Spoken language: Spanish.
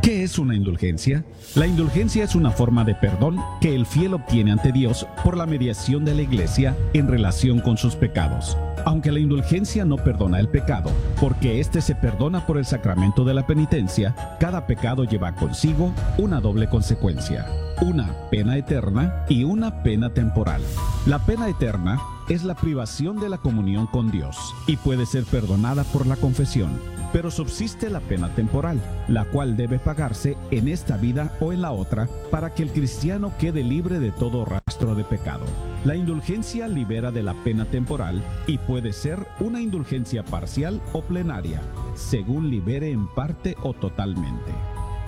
¿Qué es una indulgencia? La indulgencia es una forma de perdón que el fiel obtiene ante Dios por la mediación de la Iglesia en relación con sus pecados. Aunque la indulgencia no perdona el pecado, porque éste se perdona por el sacramento de la penitencia, cada pecado lleva consigo una doble consecuencia: una pena eterna y una pena temporal. La pena eterna es la privación de la comunión con Dios y puede ser perdonada por la confesión. Pero subsiste la pena temporal, la cual debe pagarse en esta vida o en la otra para que el cristiano quede libre de todo rastro de pecado. La indulgencia libera de la pena temporal y puede ser una indulgencia parcial o plenaria, según libere en parte o totalmente.